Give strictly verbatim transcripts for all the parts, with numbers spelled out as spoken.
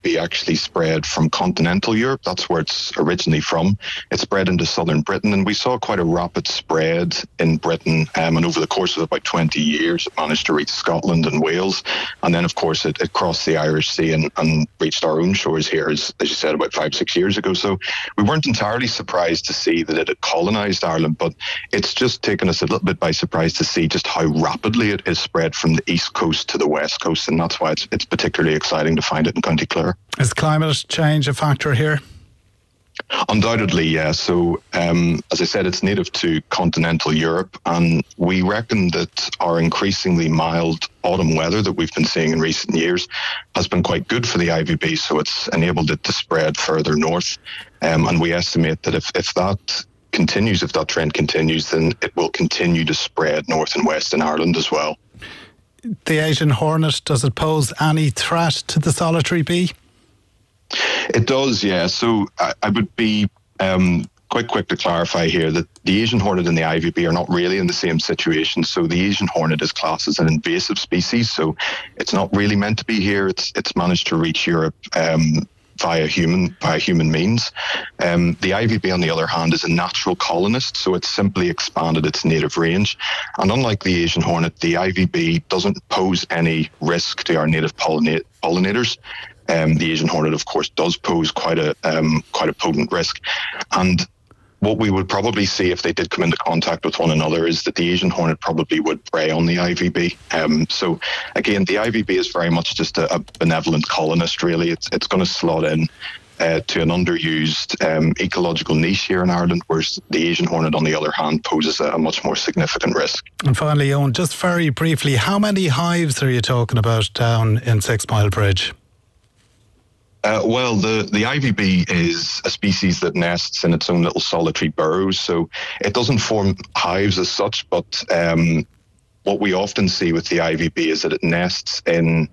B actually spread from continental Europe. That's where it's originally from. It spread into southern Britain, and we saw quite a rapid spread in Britain. Um, and over the course of about twenty years, it managed to reach Scotland and Wales. And then, of course, it, it crossed the Irish Sea and, and reached our own shores here, as, as you said, about five, six years ago. So we weren't entirely surprised to see that it had colonised Ireland, but it's just taken us a little bit by surprise to see just how rapidly it is spread from the east coast to the west coast. And that's why it's, it's particularly exciting to find it in County Clare. Is climate change a factor here? Undoubtedly, yeah. So, um, as I said, it's native to continental Europe, and we reckon that our increasingly mild autumn weather that we've been seeing in recent years has been quite good for the I V B, so it's enabled it to spread further north. Um, and we estimate that if, if that continues, if that trend continues, then it will continue to spread north and west in Ireland as well. The Asian hornet, does it pose any threat to the solitary bee? It does, yeah. So I, I would be um, quite quick to clarify here that the Asian hornet and the I V B are not really in the same situation. So the Asian hornet is classed as an invasive species, so it's not really meant to be here. It's it's managed to reach Europe um, via human via human means. Um, the I V B, on the other hand, is a natural colonist, so it's simply expanded its native range. And unlike the Asian hornet, the I V B doesn't pose any risk to our native pollinate, pollinators. Um, the Asian hornet, of course, does pose quite a um, quite a potent risk. And what we would probably see if they did come into contact with one another is that the Asian hornet probably would prey on the I V B. Um, so again, the I V B is very much just a, a benevolent colonist, really. It's it's going to slot in uh, to an underused um, ecological niche here in Ireland, whereas the Asian hornet, on the other hand, poses a, a much more significant risk. And finally, Owen, just very briefly, how many hives are you talking about down in Six Mile Bridge? Uh, well, the, the I V B is a species that nests in its own little solitary burrows, so it doesn't form hives as such, but um, what we often see with the I V B is that it nests in,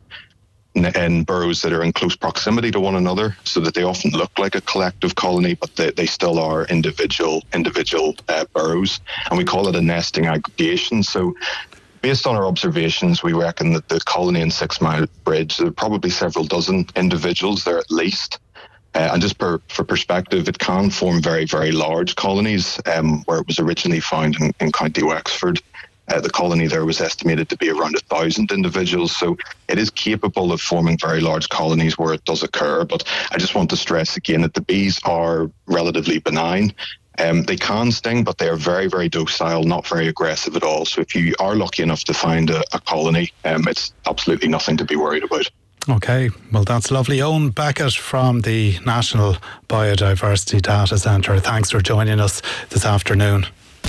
in burrows that are in close proximity to one another, so that they often look like a collective colony, but they, they still are individual, individual uh, burrows, and we call it a nesting aggregation. So based on our observations, we reckon that the colony in Six Mile Bridge, there are probably several dozen individuals there at least. Uh, and just per, for perspective, it can form very, very large colonies. Um, where it was originally found in, in County Wexford, uh, the colony there was estimated to be around a thousand individuals. So it is capable of forming very large colonies where it does occur. But I just want to stress again that the bees are relatively benign. Um, they can sting, but they are very, very docile, not very aggressive at all. So if you are lucky enough to find a, a colony, um, it's absolutely nothing to be worried about. OK, well, that's lovely. Owen Beckett from the National Biodiversity Data Centre, thanks for joining us this afternoon.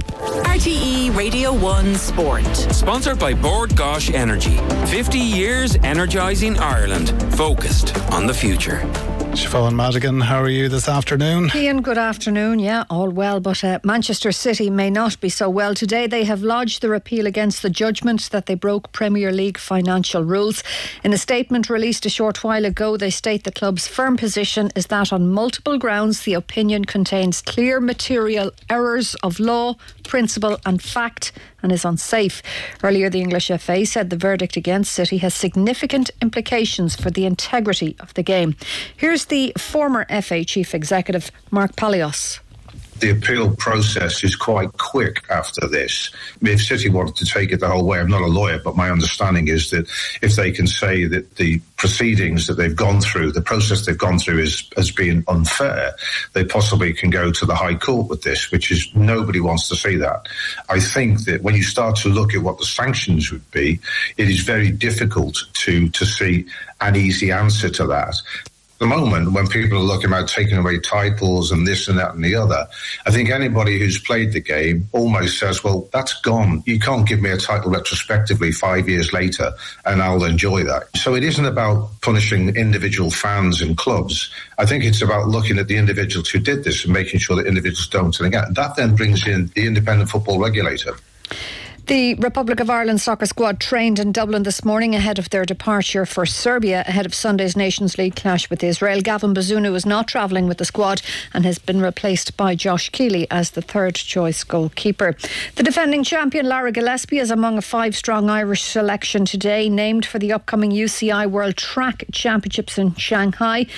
R T E Radio one Sport. Sponsored by Bord Gáis Energy. fifty years energising Ireland. Focused on the future. Siobhan Madigan, how are you this afternoon? Ian, good afternoon. Yeah, all well, but uh, Manchester City may not be so well today. They have lodged their appeal against the judgment that they broke Premier League financial rules. In a statement released a short while ago, they state the club's firm position is that on multiple grounds the opinion contains clear material errors of law, principle and fact and is unsafe. Earlier, the English F A said the verdict against City has significant implications for the integrity of the game. Here's the former F A chief executive, Mark Palios. The appeal process is quite quick after this. If City wanted to take it the whole way, I'm not a lawyer, but my understanding is that if they can say that the proceedings that they've gone through, the process they've gone through is has been unfair, they possibly can go to the High Court with this, which is nobody wants to see that. I think that when you start to look at what the sanctions would be, it is very difficult to, to see an easy answer to that. The moment when people are looking at taking away titles and this and that and the other, I think anybody who's played the game almost says, well, that's gone. You can't give me a title retrospectively five years later and I'll enjoy that. So it isn't about punishing individual fans and clubs. I think it's about looking at the individuals who did this and making sure that individuals don't. And again, that then brings in the independent football regulator. The Republic of Ireland soccer squad trained in Dublin this morning ahead of their departure for Serbia ahead of Sunday's Nations League clash with Israel. Gavin Bazunu is not travelling with the squad and has been replaced by Josh Keeley as the third choice goalkeeper. The defending champion Lara Gillespie is among a five-strong Irish selection today, named for the upcoming U C I World Track Championships in Shanghai.